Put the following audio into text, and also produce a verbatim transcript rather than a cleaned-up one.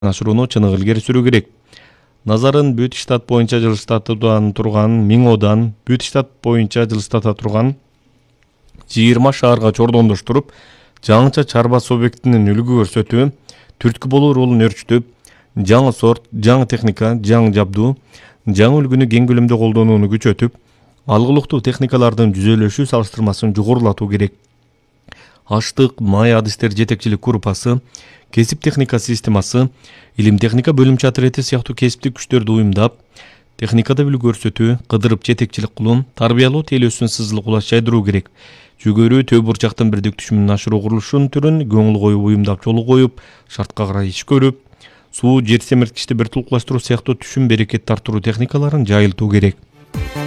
ашырууну чыныгы илгери сүрүү керек. Назарын бүт штат боюнча жылыстатуудан турган миң одан, бүт штат боюнча жылыстата турган жыйырма шаарга чордондоштуруп, жаңыча чарба субъектинин үлгү көрсөтүү, түрткү болуу ролун өрчүтүп, жаңы сорт, жаңы техника, жаңы жабдуу, жаңы үлгүнү кең көлөмдө колдонууну күчөтүп, алгылыктуу техникалардын жүзөлөшүү салыштырмасын жогорулатуу керек. Аштык, май адистер жетекчилик группасы, кесип техника системасы, илим техника бөлүмчө отряды сыяктуу кесиптик күчтөрдү уюмдап, техникада үлгү көрсөтүү, кыдырып жетекчилик кылуу, тарбиялоо тейлөөсүн сызылып кулаш жайдыруу керек. Жүгөрү төп бурчактын бирдик түшүмүнүн ашыруу курулушунун түрүн көңүл коюп уюмдап жолу коюп, шартка карай иш көрүп, суу, жер семирткичти бир тулкулаштыруу сыяктуу түшүм берекет тартыруу техникаларын жайылтуу керек.